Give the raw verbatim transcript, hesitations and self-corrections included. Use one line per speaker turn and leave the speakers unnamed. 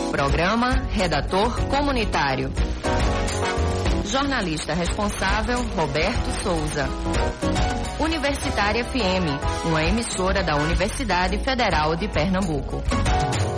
Programa Redator Comunitário. Jornalista responsável, Roberto Souza. Universitária F M, uma emissora da Universidade Federal de Pernambuco.